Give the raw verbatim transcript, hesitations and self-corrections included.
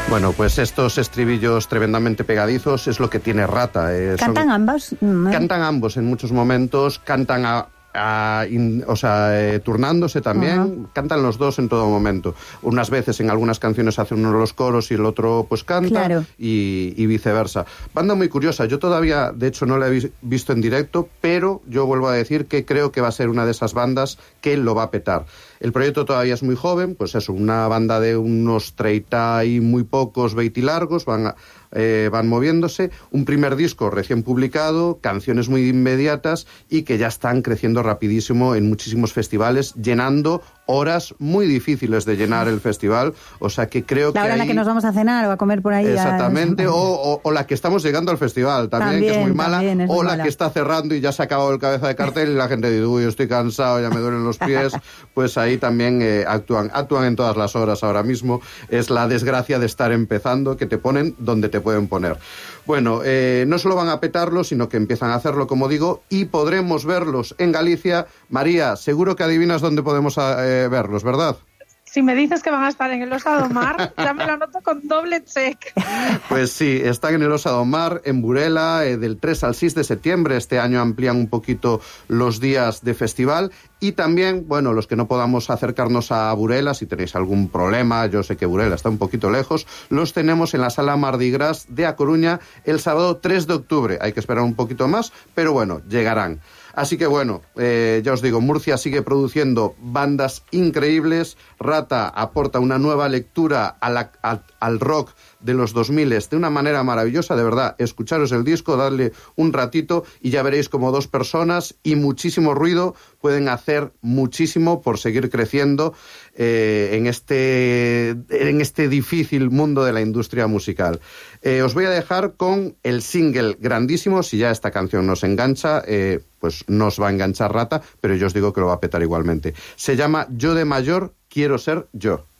Bueno, pues estos estribillos tremendamente pegadizos es lo que tiene Rata. Eh, ¿Cantan son, ambos? Cantan ambos en muchos momentos, cantan a... A, in, o sea, eh, turnándose también, uh-huh. Cantan los dos en todo momento. Unas veces en algunas canciones hace uno los coros y el otro pues canta, claro. y, y viceversa. Banda muy curiosa, yo todavía de hecho no la he visto en directo, pero yo vuelvo a decir que creo que va a ser una de esas bandas que lo va a petar. El proyecto todavía es muy joven, pues eso, una banda de unos treinta y muy pocos, veinte largos, van a, eh, van moviéndose, un primer disco recién publicado, canciones muy inmediatas y que ya están creciendo rapidísimo en muchísimos festivales, llenando horas muy difíciles de llenar el festival, o sea que creo que la hora ahí... en la que nos vamos a cenar o a comer por ahí. Exactamente, a... o, o, o la que estamos llegando al festival también, también que es muy mala, es o muy la mala. que está cerrando y ya se ha acabado el cabeza de cartel y la gente dice, uy, estoy cansado, ya me duelen los pies, pues ahí también eh, actúan, actúan en todas las horas ahora mismo. Es la desgracia de estar empezando, que te ponen donde te pueden poner. Bueno, eh, no solo van a petarlo, sino que empiezan a hacerlo, como digo, y podremos verlos en Galicia. María, seguro que adivinas dónde podemos eh, verlos, ¿verdad? Si me dices que van a estar en el Osado Mar, ya me lo anoto con doble check. Pues sí, están en el Osado Mar, en Burela, eh, del tres al seis de septiembre. Este año amplían un poquito los días de festival. Y también, bueno, los que no podamos acercarnos a Burela, si tenéis algún problema, yo sé que Burela está un poquito lejos, los tenemos en la Sala Mardi Gras de A Coruña el sábado tres de octubre. Hay que esperar un poquito más, pero bueno, llegarán. Así que bueno, eh, ya os digo, Murcia sigue produciendo bandas increíbles. Rata aporta una nueva lectura a la, a, al rock de los dos mil de una manera maravillosa, de verdad. Escucharos el disco, darle un ratito y ya veréis como dos personas y muchísimo ruido pueden hacer muchísimo por seguir creciendo eh, en, este, en este difícil mundo de la industria musical. Eh, os voy a dejar con el single grandísimo. Si ya esta canción nos engancha, eh, pues nos va a enganchar Rata, pero yo os digo que lo va a petar igualmente. Se llama Yo de mayor quiero ser yo.